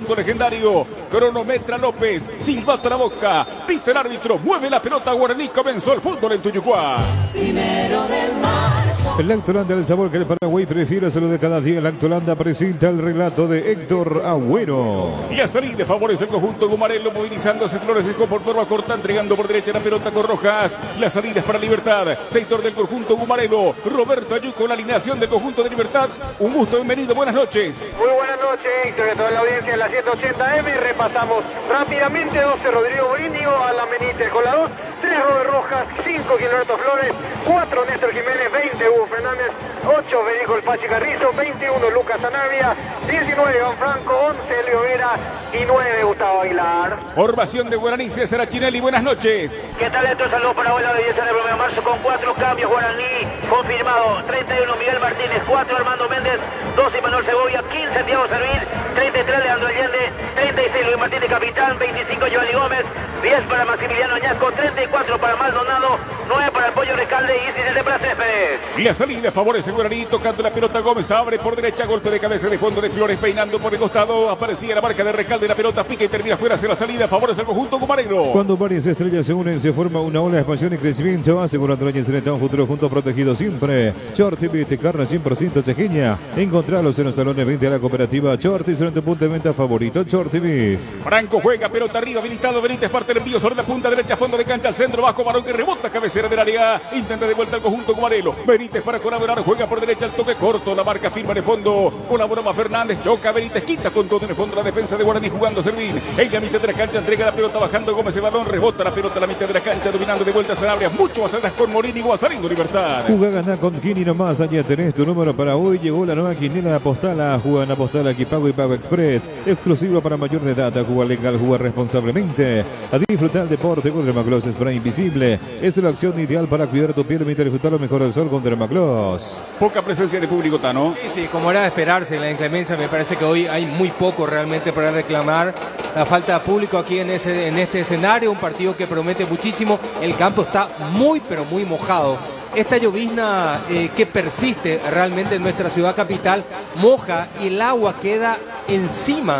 conjunto legendario. Cronometra López, silbato a la boca, pita el árbitro, mueve la pelota Guaraní, comenzó el fútbol en Tuyucuá. Primero de marzo. El Lactolanda, el sabor que el Paraguay prefiere, se lo de cada día. El Lactolanda presenta el relato de Héctor Agüero. Y a salir de favorece el conjunto Gumarelo, movilizándose. Flores dejó por forma corta, entregando por derecha la pelota con Rojas. La salida es para Libertad, sector del conjunto Gumarelo. Roberto Ayuco, la alineación del conjunto de Libertad. Un gusto, bienvenido, buenas noches. Muy buenas noches, Héctor, de toda la audiencia de la 180M. Repasamos rápidamente: 12 Rodrigo Borínigo, Alan Benítez con la 2, 3 Robert Rojas, 5 Gilberto Flores, 4 Néstor Jiménez, 20 Hugo Fernández, 8 Federico El Pachi Carrizo, 21 Lucas Anavia, 19 Iván Franco, 11 Elio Vera y 9 Gustavo Aguilar. Formación de Guaraní, César Chinelli, buenas noches. ¿Qué tal esto? Saludos para Abuela de 10 de 1 de marzo con 4 cambios. Guaraní confirmado: 31 Miguel Martínez, 4 Armando Méndez, 12 Manuel Segovia, 15 Thiago Servín, 33 Leandro Allende, 36 Luis Martínez capitán, 25 Giovanni Gómez, 10 para Maximiliano Añasco, 34 para Maldonado, 9 para el Pollo Recalde y 17 para Céspedes. La salida favorece Guaraní, tocando la pelota Gómez, abre por derecha, golpe de cabeza de fondo de Flores, peinando por el costado, aparecía la marca de Recalde, la pelota pica y termina fuera hacia la salida, favorece el conjunto Gumarelo. Cuando varias estrellas se unen, se forma una ola de expansión y crecimiento, asegurando la inserción un futuro junto protegido siempre. Shorty, carne 100% cejeña. Encontralos en los salones 20 a la cooperativa Shorty, será tu punto de venta favorito, Shorty Beef. Franco juega, pelota arriba, habilitado, Benítez parte el envío sobre la punta derecha, fondo de cancha al centro, bajo, Barón que rebota, cabecera del área, intenta de vuelta el conjunto Gumarelo. Benítez para colaborar, juega por derecha, el toque corto, la marca firma de fondo, colaboraba Fernández, choca, Benítez quita con todo en el fondo la defensa de Guaraní jugando Servín. En la mitad de la cancha entrega la pelota bajando Gómez, el balón rebota la pelota a la mitad de la cancha, dominando de vuelta Sanabria, mucho más atrás con Morínigo, va saliendo Libertad. Juga ganar con Kini nomás, allá tenés tu número para hoy, llegó la nueva quiniela de Apostala, juega en Apostala, Pago y Pago Express, exclusivo para mayor de edad, juega legal, juega responsablemente, a disfrutar el deporte con Dermagloss Spray Invisible, es la opción ideal para cuidar tu piel mientras disfrutar lo mejor del sol con Dermagloss. Poca presencia de público, Tano. Sí, como era de esperarse, la inclemencia, me parece que hoy hay muy poco realmente para reclamar. La falta de público aquí en este escenario, un partido que promete muchísimo, el campo está muy pero muy mojado. Esta llovizna que persiste realmente en nuestra ciudad capital moja y el agua queda encima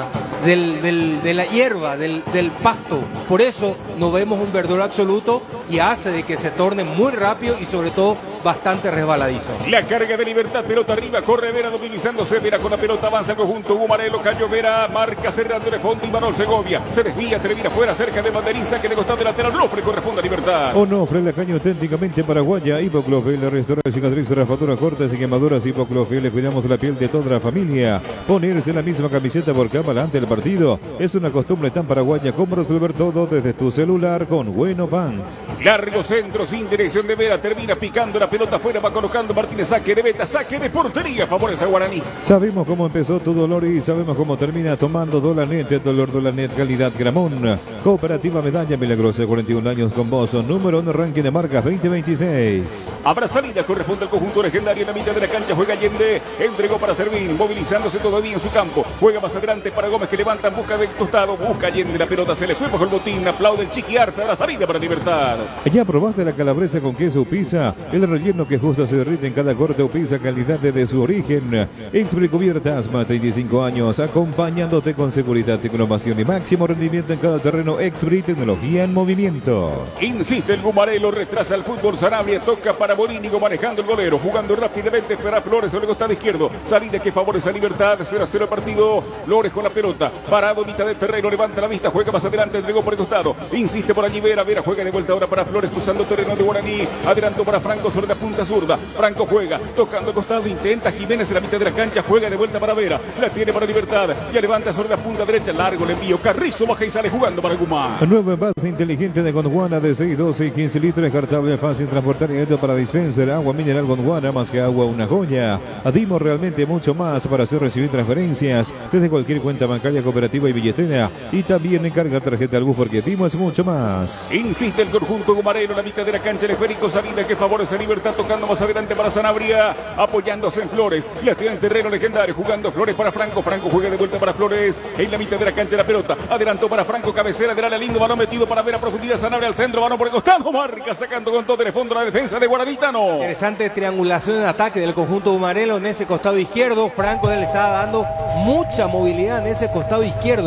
de la hierba, del pasto. Por eso no vemos un verdor absoluto y hace de que se torne muy rápido y sobre todo bastante resbaladizo. La carga de Libertad, pelota arriba, corre Vera dominizándose, Vera con la pelota, avanza el conjunto Gumarelo, cayó Vera, marca cerrando de fondo y Manuel Segovia, se desvía, termina fuera cerca de banderín, saque de costado de lateral, Onofre corresponde a Libertad. Onofre, la caña auténticamente paraguaya, Hipoclofel, le restaura cicatriz, raspaduras cortas y quemaduras. Hipoclofel, le cuidamos la piel de toda la familia. Ponerse la misma camiseta por cámara ante el partido es una costumbre tan paraguaya como resolver todo desde tu celular con Bueno Bank. Largo centro sin dirección de Vera, termina picando la pelota afuera, va colocando Martínez, saque de Beta, saque de portería, favorece a Guaraní. Sabemos cómo empezó tu dolor y sabemos cómo termina tomando Dolanet, dolor Dolanet, calidad Gramón. Cooperativa Medalla Milagrosa, 41 años con vos, número 1 ranking de marcas 2026. Habrá salida, corresponde al conjunto legendario en la mitad de la cancha, juega Allende, entregó para Servín, movilizándose todavía en su campo, juega más adelante para Gómez que levanta en busca del costado, busca Allende, la pelota se le fue bajo el botín, aplaude el Chiqui Arce, habrá salida para Libertad. ¿Ya probaste la calabresa con queso Pisa? El relleno que justo se derrite en cada corte o pizza, calidad de su origen. Expre Cubierta Asma, 35 años, acompañándote con seguridad, innovación y máximo rendimiento en cada terreno. Expre, tecnología en movimiento. Insiste el Gumarelo, retrasa el fútbol, Sanabria toca para Borínigo, manejando el golero, jugando rápidamente para Flores sobre el costado izquierdo, salida que favorece a Libertad, 0-0 el partido, Flores con la pelota, parado mitad del terreno, levanta la vista, juega más adelante, entregó por el costado, insiste por allí Vera, juega de vuelta ahora para Flores, cruzando terreno de Guaraní, adelantó para Franco sobre la punta zurda, Franco juega, tocando el costado, intenta Jiménez en la mitad de la cancha, juega de vuelta para Vera, la tiene para Libertad, ya levanta sobre la punta derecha, largo el envío, Carrizo baja y sale jugando para Gumá. Nuevo envase inteligente de Gondwana de 6, 12 y 15 litros, descartable, fácil transportar y apto para dispenser, agua mineral Gondwana, más que agua, una joya. Dimos realmente mucho más para hacer recibir transferencias desde cualquier cuenta bancaria, cooperativa y billetera, y también encarga tarjeta al bus porque Dimo es mucho más. Insiste el conjunto Gumarelo en la mitad de la cancha, el esférico, salida que favorece a Libertad, tocando más adelante para Sanabria, apoyándose en Flores, la tiene en terreno legendario, jugando Flores para Franco, Franco juega de vuelta para Flores, en la mitad de la cancha la pelota, adelantó para Franco, cabecera del área, lindo balón metido para ver a profundidad, Sanabria al centro, balón por el costado, marca sacando con todo en el fondo la defensa de Guaranitano. Interesante triangulación en ataque del conjunto Gumarelo en ese costado izquierdo, Franco le está dando mucha movilidad en ese costado izquierdo.